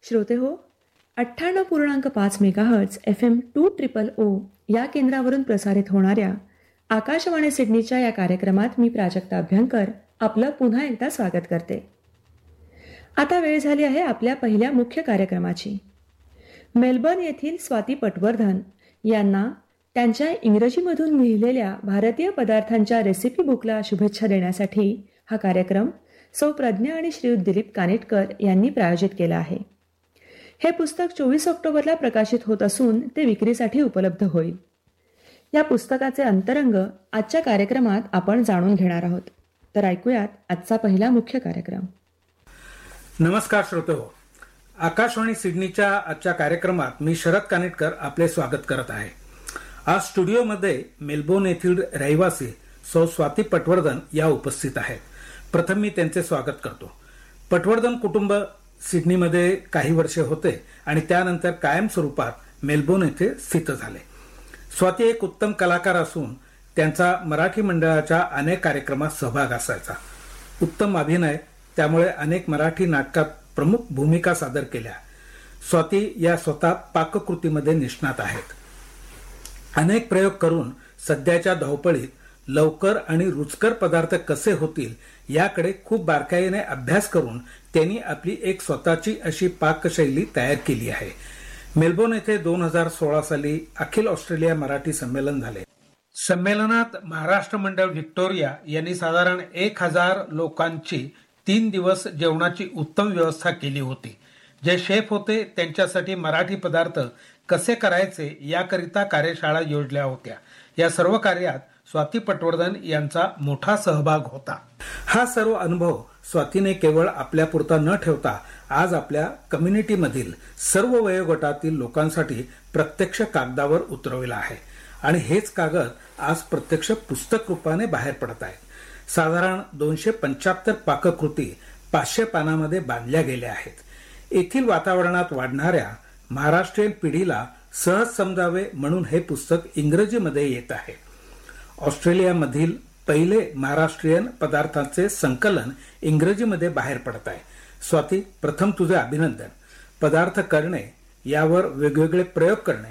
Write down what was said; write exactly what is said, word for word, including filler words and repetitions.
श्रोते हो, अठ्ठ्याण्णव पूर्णांक पाच megahertz F M to triple ओ या केंद्रावरून प्रसारित होणाऱ्या आकाशवाणी सिडनीच्या या कार्यक्रमात मी प्राजक्ता अभ्यंकर आपलं पुन्हा एकदा स्वागत करते. आता वेळ झाली आहे आपल्या पहिल्या मुख्य कार्यक्रमाची. मेलबर्न येथील स्वाती पटवर्धन यांना त्यांच्या इंग्रजीमधून लिहिलेल्या भारतीय पदार्थांच्या रेसिपी बुकला शुभेच्छा देण्यासाठी हा कार्यक्रम सौ प्रज्ञा आणि श्रीयुत दिलीप कानेटकर यांनी प्रायोजित केला आहे. हे पुस्तक चोवीस ऑक्टोबरला प्रकाशित होत असून ते विक्रीसाठी उपलब्ध होईल. या पुस्तकाचे अंतरंग आजच्या कार्यक्रमात आपण जाणून घेणार आहोत. तर ऐकूयात आजचा पहिला मुख्य कार्यक्रम. नमस्कार श्रोतेहो, आकाशवाणी सिडनीच्या आजच्या कार्यक्रमात मी शरद कानेटकर आपले स्वागत करत आहे. आज स्टुडिओमध्ये मेलबोर्न येथील रहिवासी सौ स्वाती पटवर्धन या उपस्थित आहेत. प्रथम मी त्यांचे स्वागत करतो. पटवर्धन कुटुंब सिडनीमध्ये काही वर्षे होते आणि त्यानंतर कायम स्वरूपात मेलबोर्न येथे स्थित झाले. स्वाती एक उत्तम कलाकार असून त्यांचा मराठी मंडळाच्या अनेक कार्यक्रमात सहभाग असायचा. उत्तम अभिनय, त्यामुळे अनेक मराठी नाटकात प्रमुख भूमिका सादर केल्या. स्वाती या स्वतः पाककृतीमध्ये निष्णात आहेत. अनेक प्रयोग करून सध्याच्या धावपळीत लवकर आणि रुचकर पदार्थ कसे होतील याकडे खूप बारकाईने अभ्यास करून त्यांनी आपली एक स्वतःची अशी पाकशैली तयार केली आहे. मेलबोर्न येथे दोन हजार सोळा साली अखिल ऑस्ट्रेलिया मराठी संमेलन झाले. संमेलनात महाराष्ट्र मंडळ व्हिक्टोरिया यांनी साधारण एक हजार लोकांची तीन दिवस जेवणाची उत्तम व्यवस्था केली होती. जे शेफ होते त्यांच्यासाठी मराठी पदार्थ कसे करायचे याकरिता कार्यशाळा योजल्या होत्या. या सर्व कार्यात स्वाती पटवर्धन यांचा मोठा सहभाग होता. हा सर्व अनुभव स्वातीने केवळ आपल्यापुरता न ठेवता आज आपल्या कम्युनिटीमधील सर्व वयोगटातील लोकांसाठी प्रत्यक्ष कागदावर उतरविला आहे आणि हेच कागद आज प्रत्यक्ष पुस्तक रूपाने बाहेर पडत आहेत. साधारण दोनशे पंच्याहत्तर पाककृती पाचशे पानामध्ये बांधल्या गेल्या आहेत. येथील वातावरणात वाढणाऱ्या महाराष्ट्रीयन पिढीला सहज समजावे म्हणून हे पुस्तक इंग्रजीमध्ये येत आहे. ऑस्ट्रेलियामधील पहिले महाराष्ट्रीयन पदार्थांचे संकलन इंग्रजीमध्ये बाहेर पडत आहे. स्वाती, प्रथम तुझे अभिनंदन. पदार्थ करणे, यावर वेगवेगळे प्रयोग करणे